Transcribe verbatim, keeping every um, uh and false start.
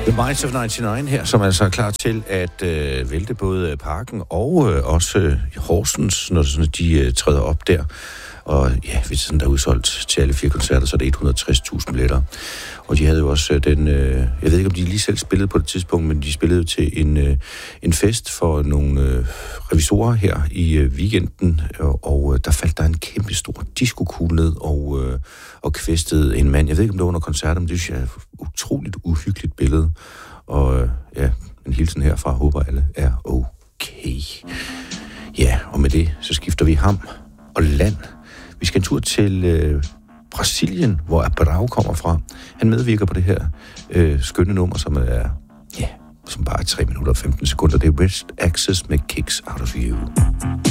The Mice of nioghalvfems her, som altså er klar til at øh, vælte både Parken og øh, også øh, Horsens, når sådan, de øh, træder op der. Og ja, hvis sådan der er udsolgt til alle fire koncerter, så er det et hundrede og tres tusind billetter. Og de havde jo også den, øh, jeg ved ikke om de lige selv spillede på det tidspunkt, men de spillede til en, øh, en fest for nogle øh, revisorer her i øh, weekenden, og, og øh, der faldt der en kæmpe stor diskokugle ned og, øh, og kvæstede en mand. Jeg ved ikke om det var under koncerter, men det synes jeg er et utroligt uhyggeligt billede. Og øh, ja, en hilsen herfra, håber alle er okay. Ja, og med det, så skifter vi ham og land. Vi skal en tur til øh, Brasilien, hvor Abrao kommer fra. Han medvirker på det her øh, skønne nummer, som er, ja, som bare er tre minutter og femten sekunder. Det er West Access med Kicks Out of You.